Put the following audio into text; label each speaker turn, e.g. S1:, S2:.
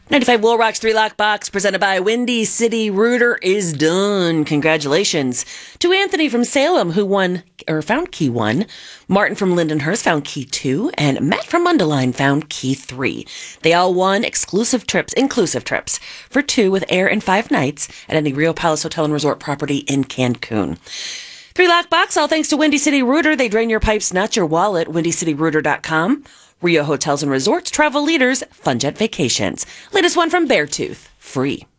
S1: 95 Wool Rocks 3-Lock Box presented by Windy City Rooter is done. Congratulations to Anthony from Salem who found key 1. Martin from Lindenhurst found key 2. And Matt from Mundelein found key 3. They all won inclusive trips for 2 with air and 5 nights at any Rio Palace Hotel and Resort property in Cancun. 3-Lock Box, all thanks to Windy City Rooter. They drain your pipes, not your wallet. WindyCityRooter.com. Rio Hotels and Resorts, travel leaders, Funjet Vacations. Latest one from Beartooth, free.